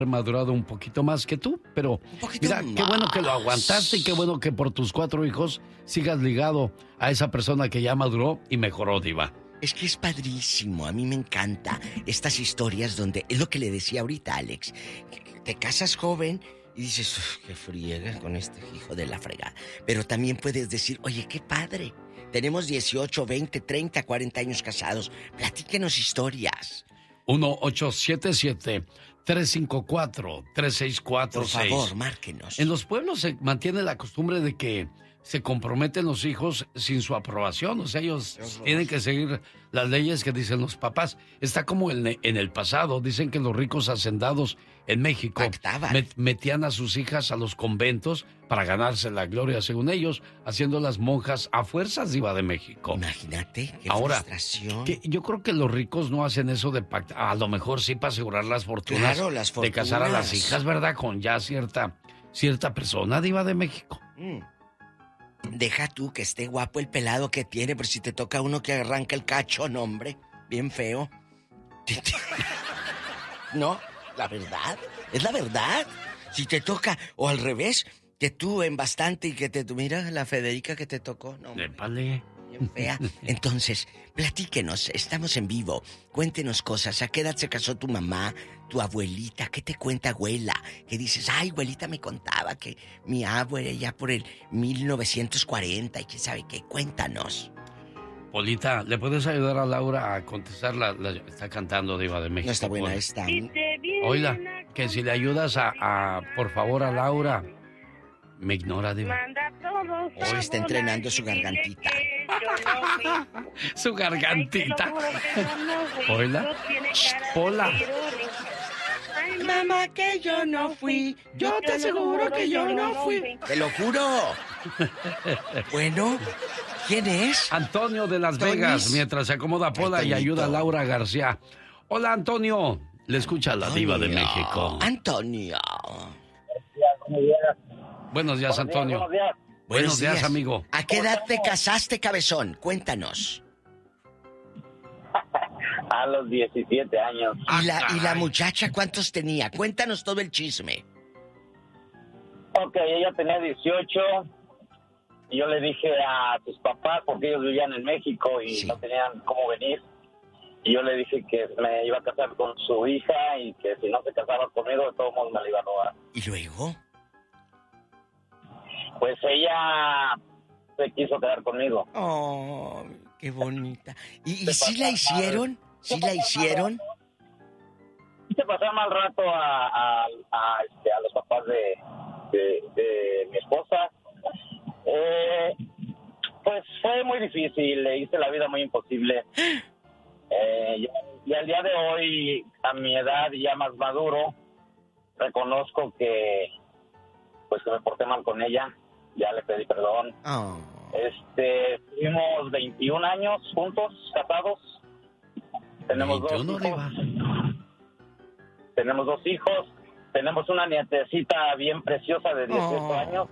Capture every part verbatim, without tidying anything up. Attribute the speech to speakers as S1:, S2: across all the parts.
S1: madurado un poquito más que tú, pero mira,
S2: más.
S1: qué bueno que lo aguantaste y qué bueno que por tus cuatro hijos sigas ligado a esa persona que ya maduró y mejoró, Diva.
S2: Es que es padrísimo, a mí me encanta estas historias donde, es lo que le decía ahorita, Alex, te casas joven y dices, qué friega con este hijo de la fregada. Pero también puedes decir, oye, qué padre, tenemos dieciocho, veinte, treinta, cuarenta años casados, platíquenos historias.
S1: uno ocho siete siete, tres cinco cuatro, tres seis cuatro seis.
S2: Por favor, márquenos.
S1: En los pueblos se mantiene la costumbre de que se comprometen los hijos sin su aprobación. O sea, ellos tienen que seguir las leyes que dicen los papás. Está como en, en el pasado. Dicen que los ricos hacendados en México met, metían a sus hijas a los conventos para ganarse la gloria, según ellos, haciendo las monjas a fuerzas, Diva de México.
S2: Imagínate, qué
S1: Ahora,
S2: frustración.
S1: Que yo creo que los ricos no hacen eso de pactar. A lo mejor sí para asegurar las fortunas,
S2: claro, las fortunas.
S1: de casar a las hijas, ¿verdad? Con ya cierta, cierta persona, Diva de México.
S2: Mm. Deja tú que esté guapo el pelado que tiene, pero si te toca uno que arranca el cacho, no, hombre, bien feo. No, la verdad, es la verdad. Si te toca, o al revés, que tú en bastante y que te... Mira, la Federica que te tocó, no, hombre,
S1: Épale.
S2: bien fea. Entonces, platíquenos, estamos en vivo. Cuéntenos cosas. ¿A qué edad se casó tu mamá, tu abuelita? ¿Qué te cuenta abuela? Que dices, ay, abuelita me contaba que mi abuela ya por el mil novecientos cuarenta y quién sabe qué. Cuéntanos.
S1: Polita, ¿le puedes ayudar a Laura a contestar? La, la- está cantando Diva de México.
S2: No está buena
S1: Poli.
S2: esta.
S1: Oiga, que si le ayudas a, a, por favor, a Laura. Me ignora, Diva.
S2: Hoy está entrenando su gargantita.
S1: Su gargantita. Oiga. Pola.
S2: Mamá, que yo no fui. Yo te aseguro que yo no fui. Te lo juro. Bueno, ¿quién es?
S1: Antonio de Las
S2: Tonis.
S1: Vegas, mientras se acomoda Pola y
S2: Antonito.
S1: ayuda a Laura García. Hola, Antonio. Le escucha la Diva de
S2: Antonio.
S1: México.
S2: Antonio.
S1: Buenos días, Antonio.
S3: Buenos días.
S1: Buenos días, amigo.
S2: ¿A qué edad te casaste, cabezón? Cuéntanos.
S3: A los diecisiete años.
S2: ¿Y la, y la
S1: caray.
S2: muchacha cuántos tenía? Cuéntanos todo el chisme.
S3: Ok, ella tenía dieciocho. Y yo le dije a sus papás, porque ellos vivían en México y
S2: Sí.
S3: no tenían cómo venir. Y yo le dije que me iba a casar con su hija y que si no se casaba conmigo, de todos modos me la iba a robar.
S2: ¿Y luego?
S3: Pues ella se quiso quedar conmigo.
S2: Oh, qué bonita. ¿Y, y sí la hicieron? ¿Sí la hicieron?
S3: Hice pasar mal rato a, a, a, este, a los papás de, de, de mi esposa. Eh, pues fue muy difícil, le hice la vida muy imposible. Eh, y, y al día de hoy, a mi edad y ya más maduro, reconozco que pues que me porté mal con ella. Ya le pedí perdón.
S2: Oh.
S3: Este, tuvimos veintiún años juntos, casados. Tenemos
S1: veintiuno,
S3: dos hijos.
S1: Diva.
S3: Tenemos dos hijos. Tenemos una nietecita bien preciosa de dieciocho
S2: Oh.
S3: años.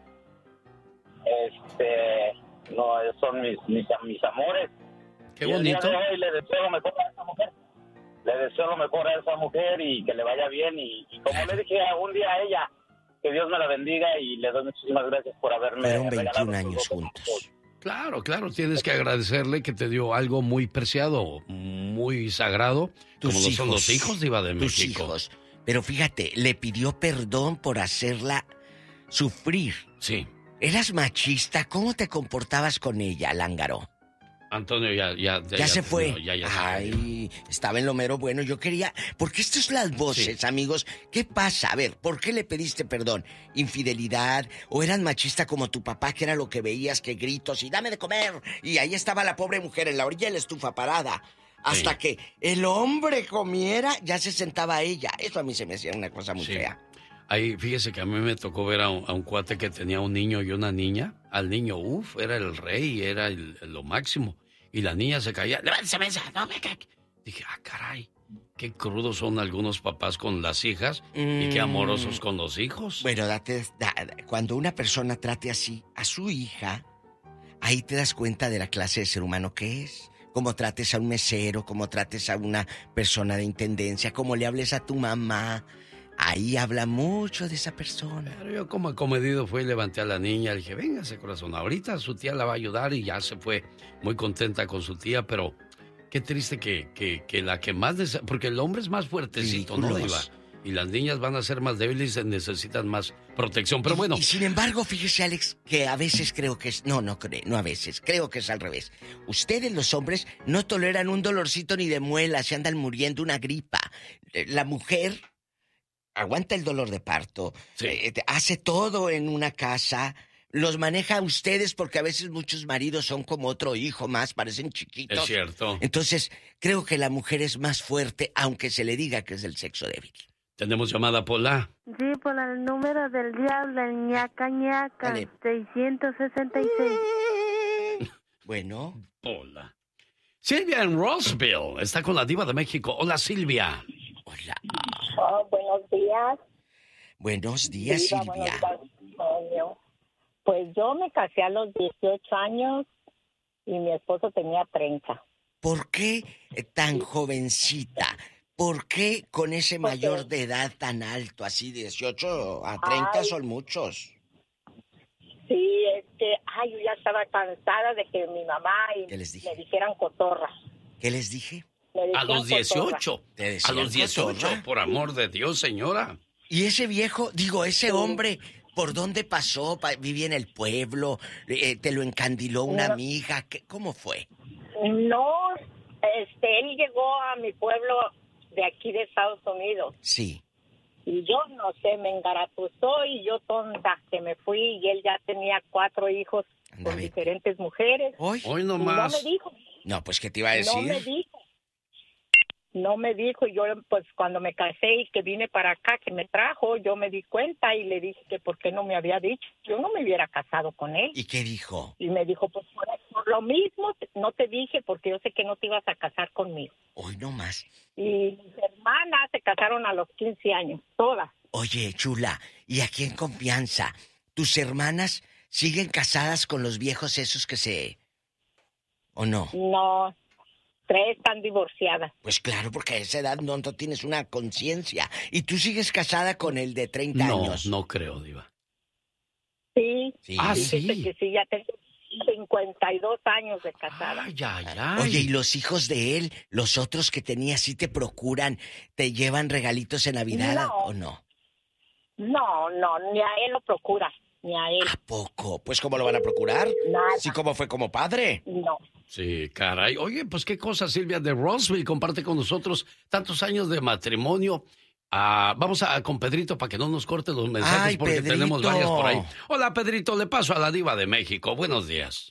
S3: Este, no, son mis, mis, mis amores.
S1: Qué
S3: Y el día
S1: bonito.
S3: de hoy le deseo lo mejor a esa mujer. Le deseo lo mejor a esa mujer y que le vaya bien. Y, y como le dije algún día a ella, que Dios me la bendiga y le doy muchísimas gracias por haberme
S2: Fueron
S3: regalado
S2: veintiún
S3: estos
S2: años
S3: dos
S2: juntos.
S3: hijos.
S1: Claro, claro, tienes que agradecerle que te dio algo muy preciado, muy sagrado,
S2: Tus
S1: como lo son
S2: hijos.
S1: los hijos, Diva de
S2: Tus
S1: México.
S2: hijos. Pero fíjate, le pidió perdón por hacerla sufrir.
S1: Sí.
S2: ¿Eras machista? ¿Cómo te comportabas con ella, Lángaro?
S1: Antonio ya ya
S2: Ya, se fue.
S1: terminó, ya, ya se fue.
S2: Ay, estaba en lo mero bueno. Yo quería... Porque estas son las voces, amigos. ¿Qué pasa? A ver, ¿por qué le pediste perdón? ¿Infidelidad? ¿O eras machista como tu papá, que era lo que veías, que gritos y dame de comer? Y ahí estaba la pobre mujer en la orilla de la estufa parada. Hasta
S1: Sí.
S2: que el hombre comiera, ya se sentaba ella. Eso a mí se me hacía una cosa muy
S1: Sí.
S2: fea.
S1: Ahí, fíjese que a mí me tocó ver a un, a un cuate que tenía un niño y una niña. Al niño, uff, era el rey, era el- lo máximo. Y la niña se caía, levántese, mesa, no me ca-". Dije, ah, caray, qué crudos son algunos papás con las hijas y qué
S2: Mm.
S1: amorosos con los hijos.
S2: Bueno, date, da- cuando una persona trate así a su hija, ahí te das cuenta de la clase de ser humano que es. Cómo trates a un mesero, cómo trates a una persona de intendencia, cómo le hables a tu mamá. ahí habla mucho de esa persona.
S1: Pero yo como acomedido fui y levanté a la niña, le dije, véngase corazón, ahorita su tía la va a ayudar y ya se fue muy contenta con su tía, pero qué triste que, que, que la que más... Dese... Porque el hombre es más fuertecito, ¿no, Diva? Y las niñas van a ser más débiles y necesitan más protección, pero bueno.
S2: Y, y sin embargo, fíjese, Alex, que a veces creo que es... No, no creo, no a veces, creo que es al revés. Ustedes, los hombres, no toleran un dolorcito ni de muela, se andan muriendo una gripa. La mujer aguanta el dolor de parto,
S1: sí.
S2: eh, hace todo en una casa, los maneja a ustedes porque a veces muchos maridos son como otro hijo más, parecen chiquitos.
S1: Es cierto.
S2: Entonces, creo que la mujer es más fuerte, aunque se le diga que es del sexo débil.
S1: Tenemos llamada, Pola.
S4: Sí, por el número del diablo, el ñaca ñaca,
S2: Dale.
S4: seiscientos sesenta y seis.
S2: Bueno.
S1: Pola. Silvia en Roseville está con la Diva de México. Hola, Silvia.
S2: Hola.
S5: Oh, buenos días.
S2: Buenos días,
S5: Diva,
S2: Silvia.
S5: buenos días. Pues yo me casé a los dieciocho años y mi esposo tenía treinta.
S2: ¿Por qué tan jovencita? ¿Por qué con ese mayor de edad tan alto, así dieciocho a treinta
S5: Ay.
S2: son muchos?
S5: Sí, este, ay, yo ya estaba cansada de que mi mamá y
S2: ¿Qué les dije?
S5: me dijeran cotorra.
S2: ¿Qué les dije?
S5: Me
S1: A
S5: decían
S1: los dieciocho.
S2: Te
S1: A
S2: decían
S1: los dieciocho,
S2: cotorra.
S1: por amor de Dios, señora.
S2: Y ese viejo, digo, ese hombre, ¿por dónde pasó? Pa- ¿Vivía en el pueblo? Eh, ¿Te lo encandiló una
S5: No.
S2: amiga? ¿Qué, ¿Cómo fue?
S5: No, este, él llegó a mi pueblo de aquí de Estados Unidos.
S2: Sí.
S5: Y yo, no sé, me engaratuzó y yo tonta que me fui y él ya tenía cuatro hijos
S2: Anda,
S5: con
S2: vete.
S5: diferentes mujeres.
S2: ¿Hoy?
S1: Hoy
S5: Y no
S1: nomás.
S5: me dijo,
S2: No, pues, ¿qué te iba a
S5: no me
S2: decir?
S5: dijo. No me dijo, y yo pues cuando me casé y que vine para acá, que me trajo, yo me di cuenta y le dije que por qué no me había dicho, yo no me hubiera casado con él.
S2: ¿Y qué dijo?
S5: Y me dijo, pues por, por lo mismo te- no te dije porque yo sé que no te ibas a casar conmigo.
S2: Hoy no más.
S5: Y mis hermanas se casaron a los quince años, todas.
S2: Oye, chula, y aquí en confianza, ¿tus hermanas siguen casadas con los viejos esos que se... ¿O no?
S5: No, tres están divorciadas.
S2: Pues claro, porque a esa edad no, no tienes una conciencia. ¿Y tú sigues casada con el de treinta
S1: No,
S2: años?
S1: no creo, Diva.
S5: Sí.
S2: Sí.
S1: Ah,
S5: Fíjate
S1: sí.
S5: que sí, ya tengo cincuenta y dos años de casada.
S1: Ay, ay, ay.
S2: Oye, ¿y los hijos de él, los otros que tenías, sí te procuran, te llevan regalitos en Navidad
S5: No.
S2: o no?
S5: No, no, ni a él lo procura, ni a él.
S2: ¿A poco? Pues, ¿cómo lo van a procurar?
S5: Nada.
S2: Sí, como fue como padre.
S5: No.
S1: Sí, caray. Oye, pues qué cosa, Silvia de Roseville comparte con nosotros tantos años de matrimonio. Ah, vamos a con Pedrito para que no nos corte los mensajes
S2: Ay,
S1: porque
S2: Pedrito.
S1: tenemos varias por ahí. Hola, Pedrito, le paso a la Diva de México. Buenos días.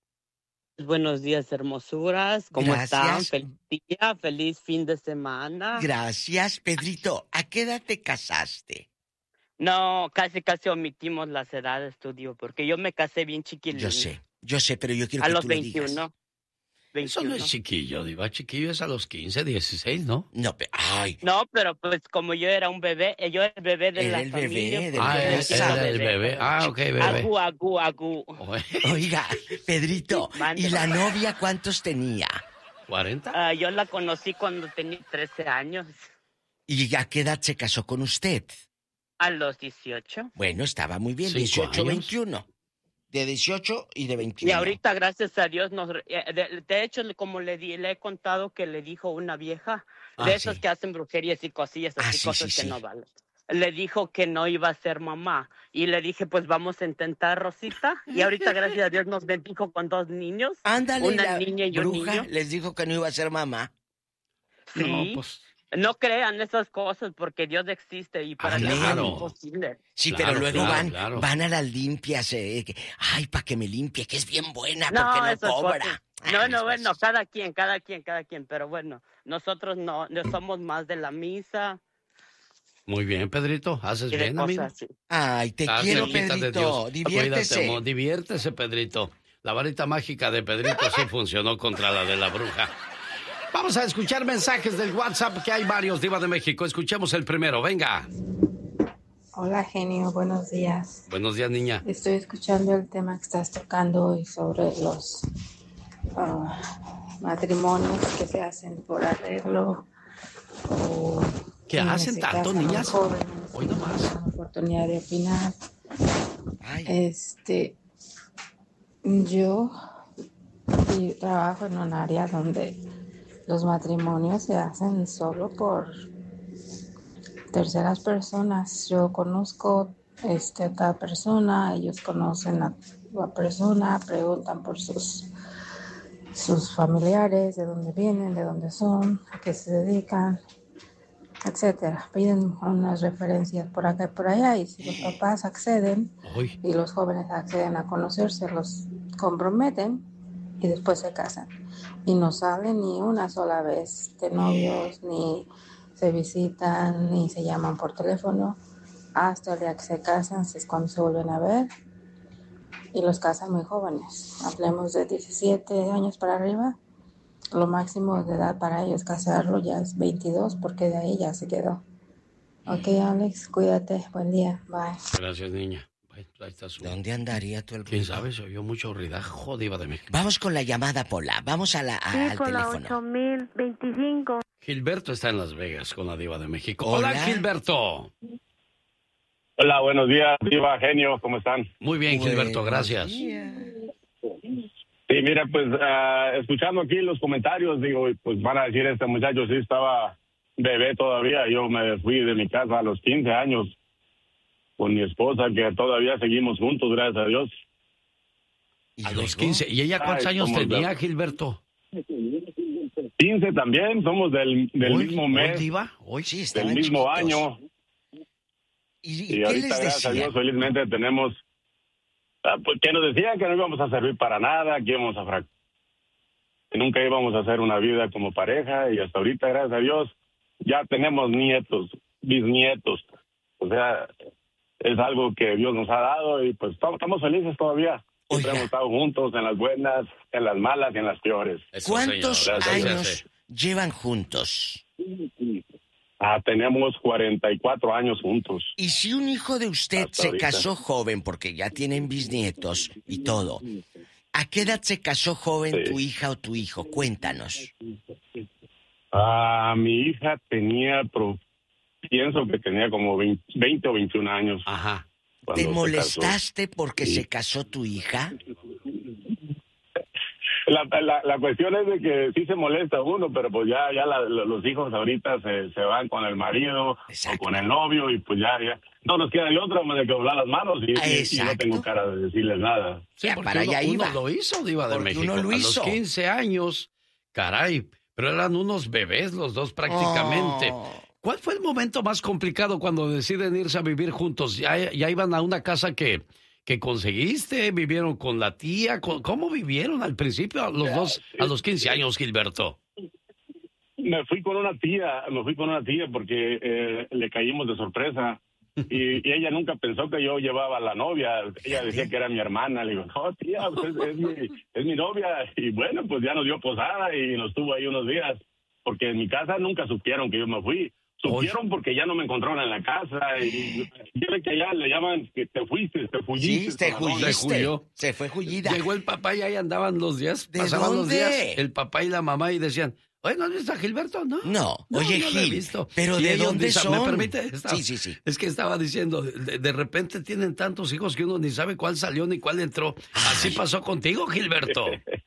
S6: Buenos días, hermosuras. ¿Cómo
S2: Gracias.
S6: están? Feliz día, feliz fin de semana.
S2: Gracias, Pedrito. ¿A qué edad te casaste?
S6: No, casi casi omitimos las edades, estudio, porque yo me casé bien chiquilín.
S2: Yo sé, yo sé, pero yo quiero
S6: A
S2: que
S6: los
S2: tú lo digas.
S6: veintiuno.
S1: Eso no
S6: veintiuno.
S1: es chiquillo, Diva. Chiquillo es a los quince, dieciséis, ¿no?
S2: No, pero, ay,
S6: No, pero pues como yo era un bebé, eh, yo era el bebé de
S2: Era
S6: la
S2: el bebé
S6: familia.
S2: de
S6: pues,
S2: la
S1: Ah,
S6: yo
S2: casa.
S6: era
S1: era el bebé. Ah, ok, bebé.
S6: Agú, agú, agú.
S1: Oye,
S2: oiga, Pedrito,
S6: Mande.
S2: ¿y la novia cuántos tenía?
S1: ¿cuarenta?
S6: Ah, yo la conocí cuando tenía trece años,
S2: ¿Y a qué edad se casó con usted?
S6: a los dieciocho.
S2: Bueno, estaba muy bien,
S1: Cinco
S2: dieciocho,
S1: años.
S2: veintiuno. De dieciocho y de veintiuno.
S6: Y ahorita, gracias a Dios, nos, eh, de, de hecho, como le, di, le he contado que le dijo una vieja,
S2: Ah,
S6: de esas
S2: sí.
S6: que hacen brujerías y cosillas,
S2: Ah,
S6: así
S2: sí,
S6: cosas
S2: sí,
S6: que
S2: sí.
S6: no valen. Le dijo que no iba a ser mamá. Y le dije, pues vamos a intentar, Rosita. Y ahorita, gracias a Dios, nos bendijo con dos niños.
S2: Ándale,
S6: una
S2: la
S6: niña y un
S2: bruja
S6: niño.
S2: les dijo que no iba a ser mamá.
S6: Sí.
S1: No, pues.
S6: No crean esas cosas porque Dios existe y para Dios
S2: Amén.
S6: es imposible.
S2: Sí,
S1: Claro,
S2: pero luego
S1: claro,
S2: van,
S1: claro.
S2: van a las limpias, eh, que, ay, para que me limpie, que es bien buena, porque
S6: No,
S2: no
S6: esas
S2: cobra.
S6: cosas.
S2: Ah,
S6: No,
S2: mis
S6: no, bueno,
S2: besos.
S6: cada quien, cada quien, cada quien. Pero bueno, nosotros no, no somos más de la misa
S1: Muy bien, Pedrito. Haces
S6: y de
S1: bien, amigo.
S6: cosas así.
S2: Ay, te
S1: Estás
S2: quiero,
S1: cerquita de
S2: Pedrito.
S1: Dios.
S2: Diviértese.
S1: Cuídate, amor. Diviértese, Pedrito. La varita mágica de Pedrito sí funcionó contra la de la bruja. Vamos a escuchar mensajes del WhatsApp, que hay varios, Diva de México. Escuchemos el primero, venga.
S7: Hola, genio, buenos días.
S1: Buenos días, niña.
S7: Estoy escuchando el tema que estás tocando hoy sobre los ah, matrimonios que se hacen por arreglo o
S1: ¿Qué
S7: quienes
S1: hacen
S7: se
S1: tanto,
S7: casan muy
S1: niñas?
S7: jóvenes
S1: Hoy nomás.
S7: La oportunidad de opinar.
S2: Ay.
S7: Este, yo, yo trabajo en un área donde los matrimonios se hacen solo por terceras personas. Yo conozco este, a tal persona, ellos conocen a la persona, preguntan por sus, sus familiares, de dónde vienen, de dónde son, a qué se dedican, etcétera. Piden unas referencias por acá y por allá, y si los papás acceden
S1: Uy.
S7: y los jóvenes acceden a conocerse, los comprometen y después se casan. Y no salen ni una sola vez de novios, ni se visitan, ni se llaman por teléfono. Hasta el día que se casan es cuando se vuelven a ver. Y los casan muy jóvenes. Hablemos de diecisiete años para arriba. Lo máximo de edad para ellos casarlo ya es veintidós, porque de ahí ya se quedó. Ok, Alex, cuídate. Buen día. Bye.
S1: Gracias, niña. Bueno, ahí está su...
S2: ¿Dónde andaría tú el
S1: ¿Quién
S2: ruido?
S1: sabe? Se oyó mucho ruidajo, Diva de México.
S2: Vamos con la llamada, Pola. Vamos a la, a-
S4: Sí,
S2: al
S4: con la
S2: teléfono.
S4: ocho mil veinticinco.
S1: Gilberto está en Las Vegas con la Diva de México.
S2: Hola.
S1: Hola, Gilberto.
S3: Hola, buenos días, Diva, genio, ¿cómo están?
S1: Muy bien, Gilberto,
S2: Buenos
S1: gracias.
S2: días.
S3: Sí, mira, pues ah, escuchando aquí los comentarios, digo, pues van a decir, este muchacho sí estaba bebé todavía. Yo me fui de mi casa a los quince años con mi esposa, que todavía seguimos juntos, gracias a Dios.
S2: ¿Y
S1: A
S2: luego?
S1: los quince. ¿Y ella cuántos
S3: Ay,
S1: años
S3: somos
S1: tenía,
S3: de-
S1: Gilberto?
S3: quince también, somos del, del
S1: Hoy,
S3: mismo
S1: hoy,
S3: mes,
S1: Diva, hoy.
S2: Sí,
S3: del
S2: estaban
S3: mismo
S2: chiquitos.
S3: año.
S2: ¿Y,
S3: Y
S2: qué
S3: ahorita,
S2: les
S3: gracias a
S2: decía?
S3: Dios, felizmente tenemos... ah, pues, que nos decían que no íbamos a servir para nada, que íbamos a frac- que nunca íbamos a hacer una vida como pareja, y hasta ahorita, gracias a Dios, ya tenemos nietos, bisnietos. O sea, es algo que Dios nos ha dado y pues estamos, estamos felices todavía. Siempre
S2: Oiga.
S3: hemos estado juntos en las buenas, en las malas y en las peores.
S1: Eso,
S2: ¿Cuántos
S1: señor, así se
S2: años
S1: hace.
S2: llevan juntos?
S3: Ah, tenemos cuarenta y cuatro años juntos.
S2: Y si un hijo de usted
S3: Hasta
S2: se
S3: ahorita.
S2: casó joven, porque ya tienen bisnietos y todo, ¿a qué edad se casó joven
S3: Sí.
S2: tu hija o tu hijo? Cuéntanos.
S3: Ah, mi hija tenía, pro- pienso que tenía como veinte, veinte o veintiún años.
S1: Ajá.
S3: cuando
S2: ¿Te
S3: se
S2: molestaste porque
S3: Sí.
S2: se casó tu hija?
S3: La, la, la cuestión es de que sí se molesta uno, pero pues ya ya la- la- los hijos ahorita se, se van con el marido
S2: Exacto.
S3: o con el novio y pues ya, ya no nos queda de otra más de que doblar las manos y, y- y no
S2: Exacto.
S3: tengo cara de decirles nada.
S1: Sí,
S2: Ya,
S1: porque
S2: para
S1: uno,
S2: allá
S1: uno
S2: iba.
S1: lo hizo, Diva de
S2: Porque
S1: México.
S2: uno lo
S1: A
S2: hizo.
S1: los quince años, caray, pero eran unos bebés los dos prácticamente.
S2: Oh.
S1: ¿Cuál fue el momento más complicado cuando deciden irse a vivir juntos? ¿Ya, ya iban a una casa que, que conseguiste? ¿Vivieron con la tía? ¿Cómo, cómo vivieron al principio los dos a los quince años, Gilberto?
S3: Me fui con una tía, me fui con una tía porque eh, le caímos de sorpresa y, y ella nunca pensó que yo llevaba a la novia. Ella decía que era mi hermana. Le digo, no, tía, pues es, es mi, es mi novia. Y bueno, pues ya nos dio posada y nos tuvo ahí unos días porque en mi casa nunca supieron que yo me fui. Supieron porque ya no me encontraron en la casa y yo sé que allá le llaman que te fuiste, te
S2: Sí,
S3: fuiste.
S2: te
S3: cabrón.
S1: Se
S2: julliste.
S1: huyó.
S2: Se fue jullida.
S1: Llegó el papá y ahí andaban los días,
S2: ¿De
S1: pasaban los
S2: dónde?
S1: días, el papá y la mamá y decían, oye, ¿no has visto a Gilberto? No.
S2: No,
S1: No,
S2: oye,
S1: no lo he
S2: Gil,
S1: visto.
S2: pero
S1: Y
S2: ¿de
S1: ellos
S2: dónde
S1: dicen,
S2: son?
S1: ¿me permite? Estaba-
S2: Sí, sí, sí.
S1: Es que estaba diciendo, de, de repente tienen tantos hijos que uno ni sabe cuál salió ni cuál entró. Así
S2: Ay.
S1: pasó contigo, Gilberto.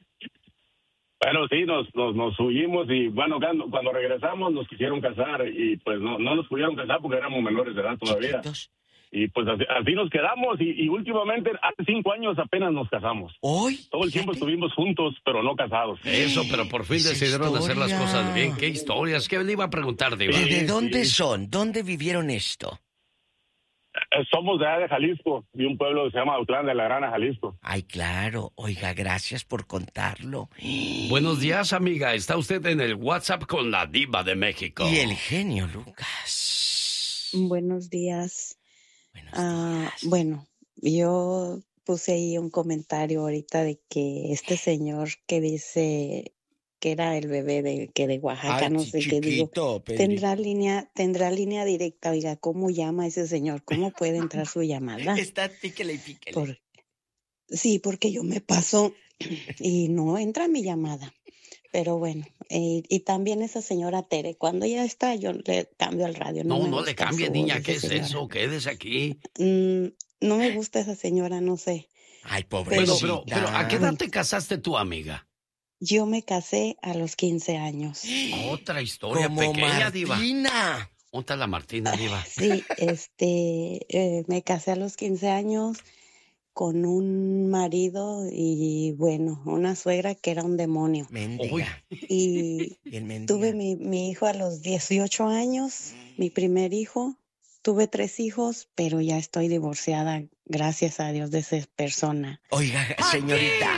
S3: Bueno, sí, nos, nos, nos huimos y bueno, cuando, cuando regresamos nos quisieron casar y pues no, no nos pudieron casar porque éramos menores de edad todavía.
S2: Chiquitos.
S3: Y pues así, así nos quedamos y, y últimamente hace cinco años apenas nos casamos.
S2: Hoy.
S3: Todo el tiempo
S2: fíjate.
S3: estuvimos juntos, pero no casados.
S1: Eso, pero por fin
S2: Esa
S1: decidieron hacer las
S2: historia.
S1: cosas bien. ¿Qué historias? ¿Qué le iba a preguntar, Diva?
S2: ¿De, de
S3: Sí,
S2: dónde
S3: sí.
S2: son? ¿Dónde vivieron esto?
S3: Eh, Somos de allá de Jalisco, de un pueblo que se llama Autlán de la Grana, Jalisco.
S2: Ay, claro. Oiga, gracias por contarlo.
S1: Buenos días, amiga. Está usted en el WhatsApp con la Diva de México.
S2: Y el genio Lucas.
S8: Buenos días.
S2: Buenos
S8: Ah,
S2: días.
S8: bueno, yo puse ahí un comentario ahorita de que este señor que dice que era el bebé de que de Oaxaca,
S2: Ay,
S8: no
S2: chi-
S8: sé qué digo,
S2: chiquito, Pedri.
S8: tendrá línea, tendrá línea directa. Oiga, ¿cómo llama ese señor? ¿Cómo puede entrar su llamada?
S2: Está píquele y píquele.
S8: Por- sí, porque yo me paso y no entra mi llamada. Pero bueno, eh, y también esa señora Tere, cuando ya está, yo le cambio al radio.
S1: No,
S8: No,
S1: no,
S8: me
S1: le
S8: gusta
S1: cambie,
S8: su
S1: niña,
S8: voz de
S1: ¿qué
S8: esa
S1: es
S8: señora.
S1: eso? Quédese aquí.
S8: Mm, no me gusta esa señora, no sé.
S2: Ay,
S1: Bueno,
S2: pobrecita.
S1: pero, pero ¿a qué edad te casaste tú, amiga?
S8: Yo me casé a los quince años.
S1: Otra historia
S2: Como
S1: pequeña, Diva.
S2: Martina.
S1: ¿Dónde está la Martina, Diva?
S8: Sí, este, eh, me casé a los quince años con un marido y bueno, una suegra que era un demonio.
S2: Mendiga.
S8: Y
S2: Bien mendiga.
S8: tuve mi, mi hijo a los dieciocho años, mi primer hijo. Tuve tres hijos, pero ya estoy divorciada, gracias a Dios, de esa persona.
S2: Oiga, señorita,